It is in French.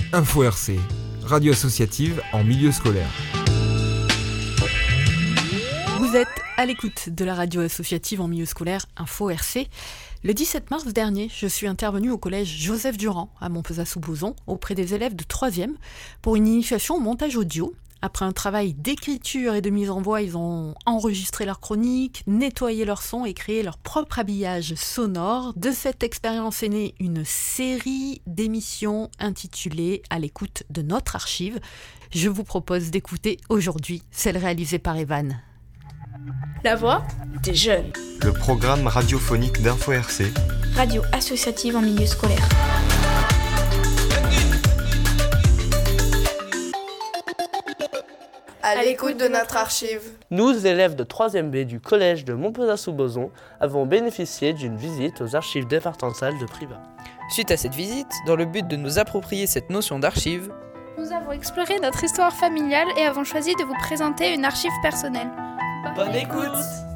Info RC, radio associative en milieu scolaire. Vous êtes à l'écoute de la radio associative en milieu scolaire Info RC. Le 17 mars dernier, je suis intervenue au collège Joseph Durand à Montpezat-sous-Boson auprès des élèves de 3e pour une initiation au montage audio. Après un travail d'écriture et de mise en voix, ils ont enregistré leurs chroniques, nettoyé leur son et créé leur propre habillage sonore. De cette expérience est née une série d'émissions intitulée « À l'écoute de notre archive ». Je vous propose d'écouter aujourd'hui celle réalisée par Evan. La voix des jeunes. Le programme radiophonique d'Info RC. Radio associative en milieu scolaire. À l'écoute de notre archive. Nous, élèves de 3e B du collège de Montpezat-sous-Boson, avons bénéficié d'une visite aux archives départementales de Privas. Suite à cette visite, dans le but de nous approprier cette notion d'archive, nous avons exploré notre histoire familiale et avons choisi de vous présenter une archive personnelle. Bonne écoute!